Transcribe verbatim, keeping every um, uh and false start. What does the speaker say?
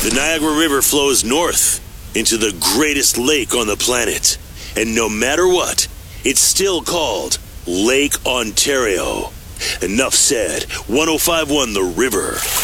The Niagara River flows north into the greatest lake on the planet. And no matter what, it's still called Lake Ontario. Enough said. one oh five point one The River.